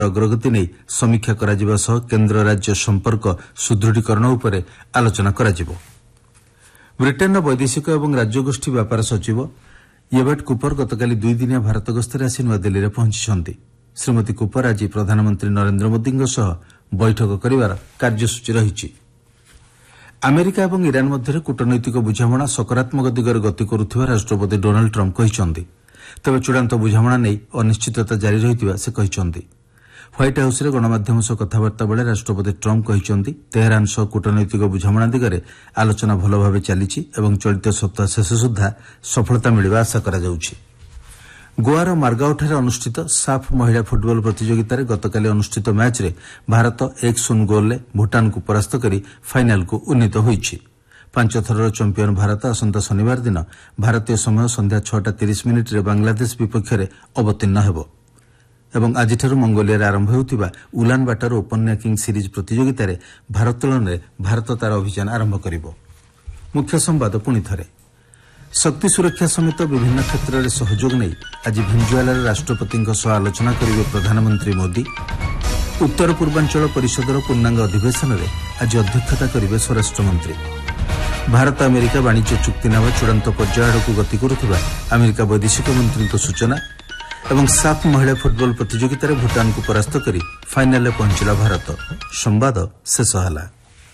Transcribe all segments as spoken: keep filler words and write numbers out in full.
अग्रगति नहीं समीक्षा कराजिबा सह केन्द्र राज्य संपर्क सुदृढ़ीकरण उपरे आलोचना कराजिबो। ब्रिटेन वैदेशिक एवं राज्यगोष्ठी व्यापार सचिव येवेट कुपर गतकाली दुई दिनिया भारत गस्ତରେ आसी नुआदिल्ली पहुंची। श्रीमती कुपर आज प्रधानमंत्री नरेंद्र मोदी बैठक करिवार कार्यसूची रही। अमेरिका और ईरान मध्य कूटनैतिक बुझामणा सकारात्मक दिगरे गति करुथिबा राष्ट्रपति डोनाल्ड ट्रम्प कहिसंदी। तेबे चूड़ांत बुझामणा नहीं अनिश्चितता जारी रहिथिबा से कहिसंदी। ह्वाइट हाउस रे गणमाध्यम सह कथबार्ता बेले राष्ट्रपति ट्रम्प कहिसंदी तेहरान सह कूटनैतिक बुझामणा दिगरे आलोचना भल भाव चलीछि एवं चलित सप्ताह शेष सुधा सफलता मिलिबा आशा करा जाउछि। गोआर मार्गाओठारे अनुष्ठित साफ महिला फुटबल प्रतियोगितार गतकाली अनुष्ठित मैच रे भारत एक शून्य गोल भूटान को परास्त करी फाइनाल को उन्नीत होइछि। पांच थरर चैंपियन भारत आसंता शनिवार दिन भारतीय समय संध्या छटा तीस मिनिट रे बांग्लादेश विपक्ष में अवतीर्ण हेबो एवं आजिठारु मंगोलिया आरंभ हेउथिबा Ulan water open ranking series प्रतियोगिता रे भारोत्तोलन रे भारत तार अभियान आरंभ करिबो। मुख्य संवाद पुणी थरे शक्ति सुरक्षा समेत विभिन्न क्षेत्र में सहयोग नहीं आज भेनेजुएला राष्ट्रपति आलोचना करेंगे प्रधानमंत्री मोदी। उत्तर पूर्वांचल परिषदर पूर्णांग अधिवेशन में आज अध्यक्षता करेंगे स्वराष्ट्र मंत्री। भारत अमेरिका वाणिज्य चुक्तिनामा चूड़ांत पर्याय आड़क गति करुवा अमेरिका वैदेशिक मंत्री सूचना एवं साफ महिला फुटबल प्रतियोगिता भूटान को परास्त कर फाइनाल में पहुंचला भारत। संवाद शेष है।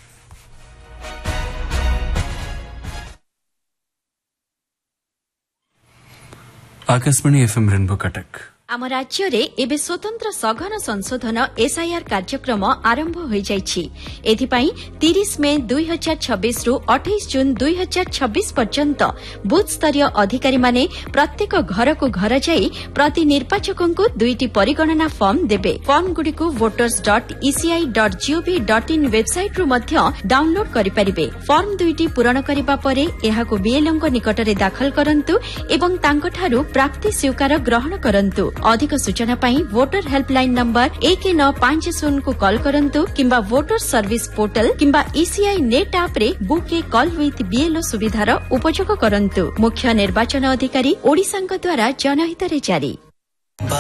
आकाशवाणी एफएम रेनबो कटक आम राज्य रे एबे स्वतंत्र सघन संशोधन एसआईआर कार्यक्रम आरंभ हो जाइछि। एथिपाई तीस मे दुई हजार छब्बीस रु अठाईस जून दुई हजार छब्बीस पर्यंत बूथ स्तरीय अधिकारी माने प्रत्येक घर को घर जाई प्रति निर्वाचकों को दुईटी परिगणना फॉर्म देबे। Form गुड़िको voters dot इसीआई dot gov dot in website रु मध्य डाउनलोड करि परिबे। फॉर्म दुईटी पूरण करिबा परे एहाको बीएलओ को निकट रे दाखल करंतु एवं तांकठारु प्राप्ति स्वीकार ग्रहण करंतु। अधिक सूचना पाई वोटर हेल्पलाइन नंबर एक नौ पांच शून्य को कॉल करंतु किंबा वोटर सर्विस पोर्टल किंबा ईसीआई नेट ऐप रे book A call with BLO सुविधार उपयोग करंतु। मुख्य निर्वाचन अधिकारी ओडिशांक द्वारा जनहित रे जारी।